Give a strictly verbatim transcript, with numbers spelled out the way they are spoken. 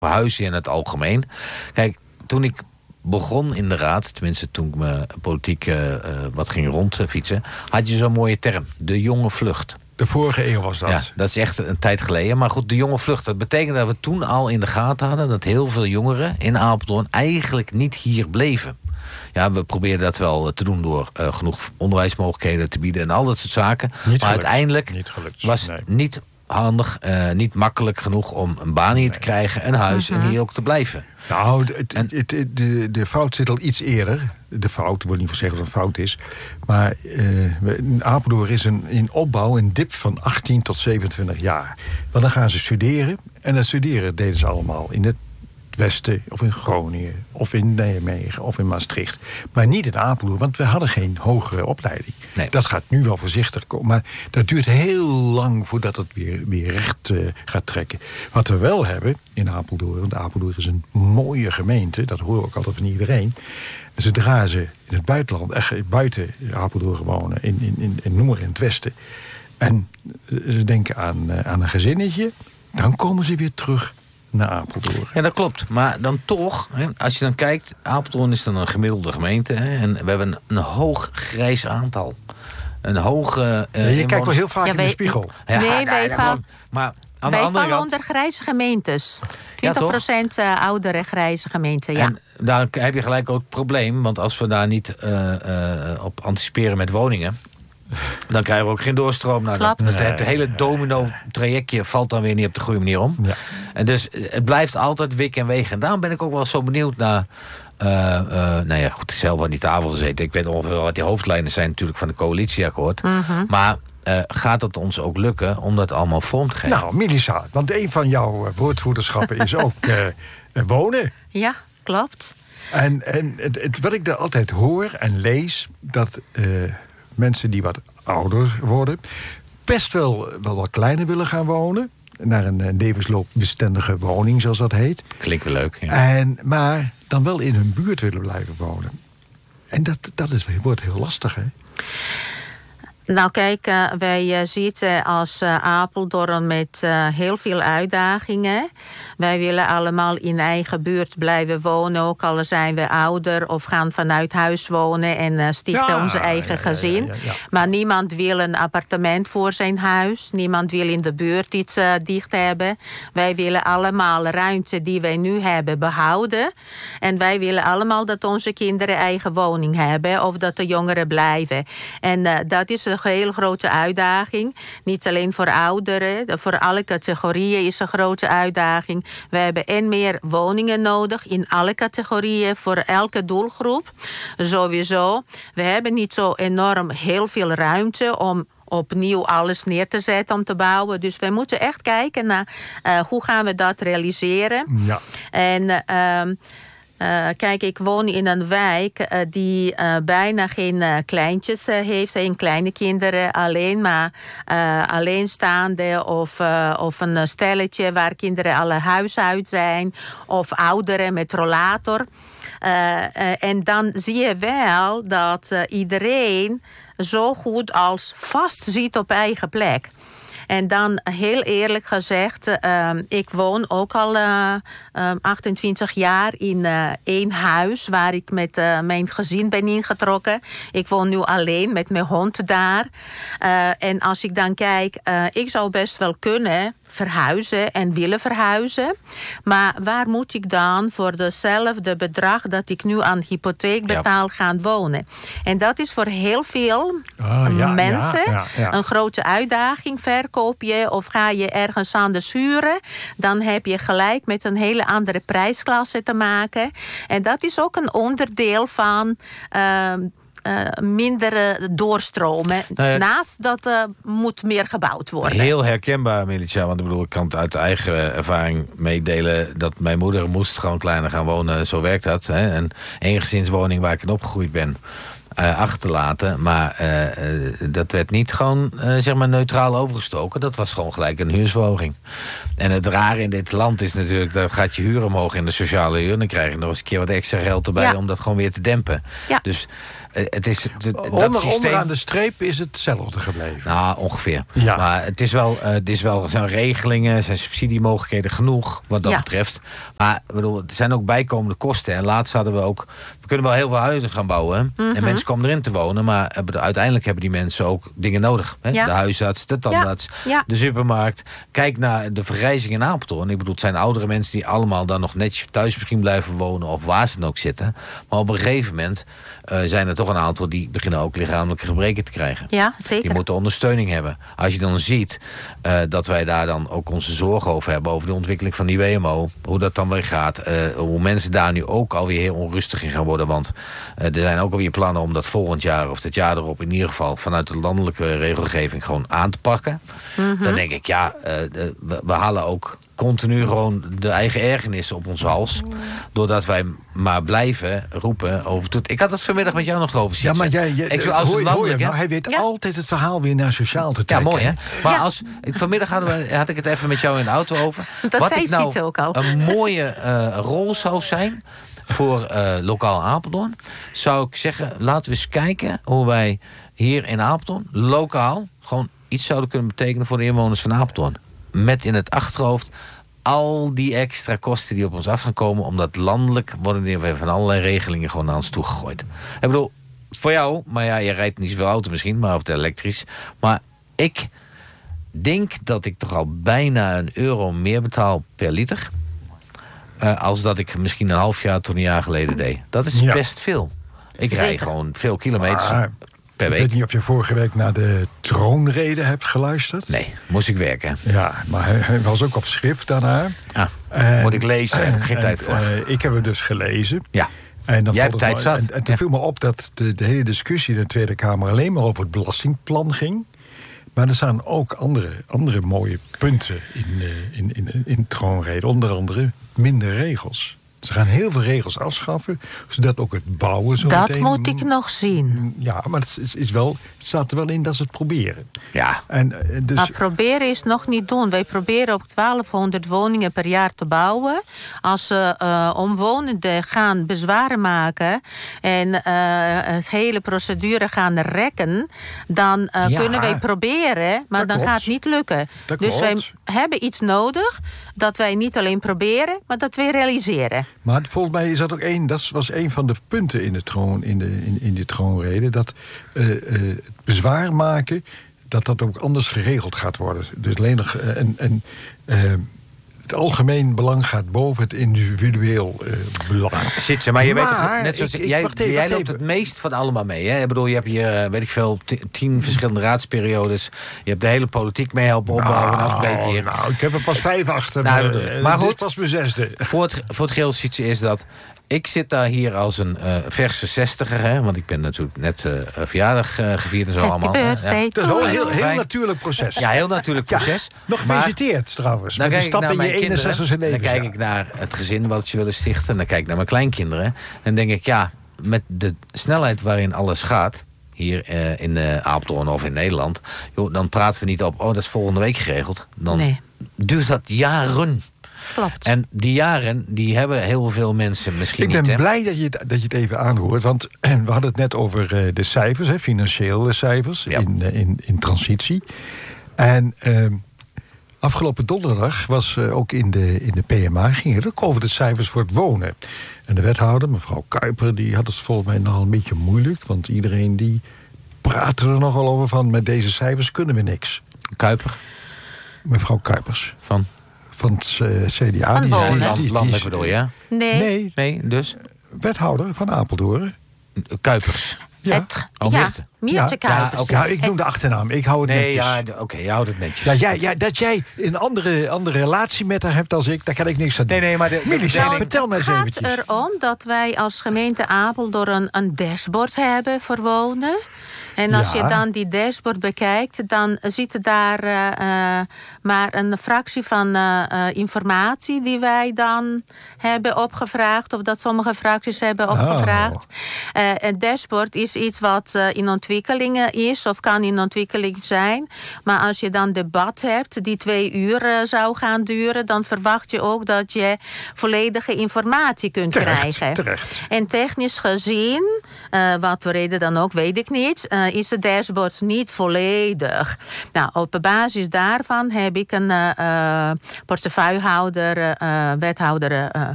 huizen in het algemeen. Kijk, toen ik begon in de raad, tenminste toen ik me politiek uh, uh, wat ging rondfietsen, had je zo'n mooie term, de jonge vlucht. De vorige eeuw was dat. Ja, dat is echt een tijd geleden. Maar goed, de jonge vlucht, dat betekent dat we toen al in de gaten hadden dat heel veel jongeren in Apeldoorn eigenlijk niet hier bleven. Ja, we probeerden dat wel te doen door uh, genoeg onderwijsmogelijkheden te bieden en al dat soort zaken. Niet maar gelukt. uiteindelijk niet gelukt. was nee. het niet handig, uh, niet makkelijk genoeg om een baan hier nee. te krijgen, een huis uh-huh. en hier ook te blijven. Nou, het, het, het, de, de fout zit al iets eerder. De fout, ik wil niet voor zeggen dat het een fout is. Maar uh, Apeldoorn is een, in opbouw een dip van achttien tot zevenentwintig jaar. Want dan gaan ze studeren. En dat studeren deden ze allemaal in het Westen, of in Groningen, of in Nijmegen, of in Maastricht. Maar niet in Apeldoorn, want we hadden geen hogere opleiding. Nee. Dat gaat nu wel voorzichtig komen. Maar dat duurt heel lang voordat het weer, weer recht uh, gaat trekken. Wat we wel hebben in Apeldoorn, want Apeldoorn is een mooie gemeente, dat horen we ook altijd van iedereen. Zodra ze in het buitenland, echt buiten Apeldoorn wonen, in, in, in, in, noem maar in het Westen, en ze denken aan, uh, aan een gezinnetje, dan komen ze weer terug naar Apeldoorn. Ja, dat klopt. Maar dan toch, hè, als je dan kijkt, Apeldoorn is dan een gemiddelde gemeente. Hè, en we hebben een, een hoog grijs aantal. Een hoge... Uh, ja, je kijkt wel heel vaak ja, in de spiegel. Nee, ja, wij ja, vallen maar aan de andere vallen kant, onder grijze gemeentes. twintig procent ja, oudere grijze gemeenten, ja. En daar heb je gelijk ook het probleem. Want als we daar niet uh, uh, op anticiperen met woningen, dan krijgen we ook geen doorstroom. Nou, dat, het, het hele domino-trajectje valt dan weer niet op de goede manier om. Ja. En dus het blijft altijd wik en wegen. En daarom ben ik ook wel zo benieuwd naar... Uh, uh, nou ja, goed, zelf aan die tafel gezeten. Ik weet ongeveer wat die hoofdlijnen zijn natuurlijk van de coalitieakkoord. Mm-hmm. Maar uh, gaat het ons ook lukken om dat allemaal vorm te geven? Nou, Melissa, want een van jouw uh, woordvoerderschappen is ook uh, wonen. Ja, klopt. En, en het, het, wat ik daar altijd hoor en lees, dat uh, mensen die wat ouder worden best wel, wel wat kleiner willen gaan wonen. Naar een, een levensloopbestendige woning, zoals dat heet. Klinkt wel leuk, ja. En, maar dan wel in hun buurt willen blijven wonen. En dat, dat is, wordt heel lastig, hè? Nou kijk, uh, wij uh, zitten als uh, Apeldoorn met uh, heel veel uitdagingen. Wij willen allemaal in eigen buurt blijven wonen, ook al zijn we ouder of gaan vanuit huis wonen en uh, stichten ja, onze eigen ja, gezin. Ja, ja, ja, ja. Maar niemand wil een appartement voor zijn huis. Niemand wil in de buurt iets uh, dicht hebben. Wij willen allemaal ruimte die wij nu hebben behouden. En wij willen allemaal dat onze kinderen eigen woning hebben of dat de jongeren blijven. En uh, dat is een heel grote uitdaging. Niet alleen voor ouderen, voor alle categorieën is een grote uitdaging. We hebben en meer woningen nodig in alle categorieën voor elke doelgroep. Sowieso. We hebben niet zo enorm heel veel ruimte om opnieuw alles neer te zetten om te bouwen. Dus we moeten echt kijken naar uh, hoe gaan we dat realiseren. Ja. En uh, Uh, kijk, ik woon in een wijk uh, die uh, bijna geen uh, kleintjes uh, heeft. Geen kleine kinderen alleen, maar uh, alleenstaande of, uh, of een stelletje waar kinderen alle huis uit zijn. Of ouderen met rollator. Uh, uh, en dan zie je wel dat uh, iedereen zo goed als vast zit op eigen plek. En dan heel eerlijk gezegd, uh, ik woon ook al uh, uh, achtentwintig jaar in uh, één huis waar ik met uh, mijn gezin ben ingetrokken. Ik woon nu alleen met mijn hond daar. Uh, en als ik dan kijk, uh, ik zou best wel kunnen verhuizen en willen verhuizen. Maar waar moet ik dan voor dezelfde bedrag dat ik nu aan hypotheek betaal ja. gaan wonen? En dat is voor heel veel oh, ja, mensen ja, ja, ja. een grote uitdaging. Verkoop je of ga je ergens anders huren, dan heb je gelijk met een hele andere prijsklasse te maken. En dat is ook een onderdeel van Uh, Uh, minder doorstromen. Nou ja, naast dat uh, moet meer gebouwd worden. Heel herkenbaar, Milica. Want ik bedoel, ik kan het uit eigen ervaring meedelen dat mijn moeder moest gewoon kleiner gaan wonen. Zo werkt dat. Hè? Een eengezinswoning waar ik in opgegroeid ben. uh, achterlaten. Maar uh, uh, dat werd niet gewoon uh, zeg maar neutraal overgestoken. Dat was gewoon gelijk een huursverhoging. En het rare in dit land is natuurlijk... dat gaat je huur omhoog in de sociale huur... en dan krijg je nog eens een keer wat extra geld erbij... Ja. om dat gewoon weer te dempen. Ja. Dus uh, het is... Het, dat Onder, systeem... Onderaan de streep is hetzelfde gebleven. Nou, ongeveer. Ja. Maar het is wel, uh, het is wel zijn regelingen... zijn subsidiemogelijkheden genoeg wat dat ja. betreft. Maar bedoel, er zijn ook bijkomende kosten. En laatst hadden we ook... we kunnen wel heel veel huizen gaan bouwen. Mm-hmm. En mensen komen erin te wonen. Maar uiteindelijk hebben die mensen ook dingen nodig. Hè? Ja. De huisarts, de tandarts, ja. Ja. de supermarkt. Kijk naar de vergrijzing in Apeldoorn. Ik bedoel, het zijn oudere mensen die allemaal dan nog netjes thuis misschien blijven wonen. Of waar ze dan ook zitten. Maar op een gegeven moment uh, zijn er toch een aantal die beginnen ook lichamelijke gebreken te krijgen. Ja, zeker. Die moeten ondersteuning hebben. Als je dan ziet uh, dat wij daar dan ook onze zorgen over hebben. Over de ontwikkeling van die W M O. Hoe dat dan weer gaat. Uh, hoe mensen daar nu ook alweer heel onrustig in gaan worden. Want uh, er zijn ook alweer plannen om dat volgend jaar of het jaar erop in ieder geval vanuit de landelijke regelgeving gewoon aan te pakken. Mm-hmm. Dan denk ik, ja, uh, we, we halen ook continu gewoon de eigen ergernissen op ons hals. Doordat wij maar blijven roepen over... Ik had het vanmiddag met jou nog over zitten. Ja, maar jij, jij, ik, als hoor, landelijk, hoor nou, hij weet ja. altijd het verhaal weer naar sociaal te trekken. Ja, mooi hè. Maar ja. als, vanmiddag hadden we, had ik het even met jou in de auto over. Dat Wat zei ik nou ook al. een mooie uh, rol zou zijn voor uh, lokaal Apeldoorn, zou ik zeggen, laten we eens kijken hoe wij hier in Apeldoorn, lokaal, gewoon iets zouden kunnen betekenen voor de inwoners van Apeldoorn. Met in het achterhoofd al die extra kosten die op ons af gaan komen, omdat landelijk worden er van allerlei regelingen gewoon naar ons toegegooid. Ik bedoel, voor jou, maar ja, je rijdt niet zoveel auto misschien, maar of het elektrisch. Maar ik denk dat ik toch al bijna een euro meer betaal per liter. Uh, als dat ik misschien een half jaar tot een jaar geleden deed. Dat is ja. best veel. Ik Zeker. rij gewoon veel kilometers maar, per week. Ik weet niet of je vorige week naar de troonrede hebt geluisterd. Nee, moest ik werken. Ja, maar hij, hij was ook op schrift daarna. Ah, en, moet ik lezen, daar heb ik geen en, tijd voor. Uh, ik heb hem dus gelezen. Ja. En dan Jij hebt tijd me, zat. En, en toen ja. viel me op dat de, de hele discussie in de Tweede Kamer alleen maar over het belastingplan ging. Maar er staan ook andere, andere mooie punten in, uh, in, in, in troonrede. Onder andere minder regels. Ze gaan heel veel regels afschaffen, zodat ook het bouwen zo Dat meteen... moet ik nog zien. Ja, maar het, is, is wel, het staat er wel in dat ze het proberen. Ja. En, dus... Maar proberen is nog niet doen. Wij proberen op twaalfhonderd woningen per jaar te bouwen. Als uh, uh, omwonenden gaan bezwaren maken en uh, het hele procedure gaan rekken, dan uh, ja, kunnen wij proberen, maar dan klopt. gaat het niet lukken. Dat dus klopt. wij hebben iets nodig dat wij niet alleen proberen, maar dat wij realiseren. Maar volgens mij is dat ook één, dat was een van de punten in de, troon, in de, in, in de troonrede, dat uh, uh, het bezwaar maken, dat dat ook anders geregeld gaat worden. Dus alleen nog uh, en, en, uh, het algemeen belang gaat boven het individueel uh, belang. Zit ze, maar je maar, weet toch, net zoals ik, ik, jij, wacht even, jij wacht loopt even. het meest van allemaal mee. Hè? Ik bedoel, je hebt hier, weet ik veel, tien verschillende raadsperiodes. Je hebt de hele politiek mee helpen opbouwen nou, en afbreken hier. Nou, ik heb er pas vijf achter. Nou, maar, uh, maar goed, dit is pas mijn zesde. Voor het, voor het geheel ziet ze is dat ik zit daar hier als een uh, verse zestiger, hè, want ik ben natuurlijk net uh, verjaardag uh, gevierd en zo Happy allemaal. birthday Ja. Dat is wel een heel, heel Fijn. natuurlijk proces. Ja, heel natuurlijk proces. Ja, nog gefeliciteerd trouwens. Dan met kijk de ik stap naar in je mijn kinderen, eenenzestigste dan leven. kijk ik naar het gezin wat ze willen stichten. En dan kijk ik naar mijn kleinkinderen. En dan denk ik, ja, met de snelheid waarin alles gaat, hier uh, in uh, Apeldoorn of in Nederland, joh, dan praten we niet op, oh, dat is volgende week geregeld. Dan nee. duurt dat jaren. Klopt. En die jaren, die hebben heel veel mensen misschien niet. Ik ben niet, blij dat je, het, dat je het even aanhoort. Want we hadden het net over uh, de cijfers, hè, financiële cijfers ja. in, uh, in, in transitie. En uh, afgelopen donderdag was uh, ook in de, in de P M A ging het ook over de cijfers voor het wonen. En de wethouder, mevrouw Kuiper, die had het volgens mij nogal een beetje moeilijk. Want iedereen die praatte er nogal over van, met deze cijfers kunnen we niks. Kuiper? Mevrouw Kuipers. Van? Van het uh, C D A. Van die, wonen. die, die, die, Landelijk bedoel je? Nee. Nee. Nee, dus? Wethouder van Apeldoorn. Kuipers. Ja, het, oh, ja Miertje ja, Kuipers. Ja, okay. ja, ik noem de achternaam. Ik hou het nee, netjes. Ja, oké, okay, je houdt het netjes. Ja, jij, ja, dat jij een andere, andere relatie met haar hebt als ik, daar kan ik niks aan doen. Nee, nee, maar de, nee, de, nou, vertel me eens eventjes. Het gaat erom dat wij als gemeente Apeldoorn een dashboard hebben voor wonen. En als Ja. je dan die dashboard bekijkt, dan zit er daar uh, uh, maar een fractie van uh, uh, informatie die wij dan hebben opgevraagd. Of dat sommige fracties hebben opgevraagd. Oh. Uh, het dashboard is iets wat uh, in ontwikkeling is of kan in ontwikkeling zijn. Maar als je dan debat hebt die twee uur uh, zou gaan duren, dan verwacht je ook dat je volledige informatie kunt terecht, krijgen. Terecht. En technisch gezien, uh, wat voor reden dan ook, weet ik niet, uh, is het dashboard niet volledig. Nou, op basis daarvan heb ik een uh, uh, portefeuillehouder, uh, wethouder uh,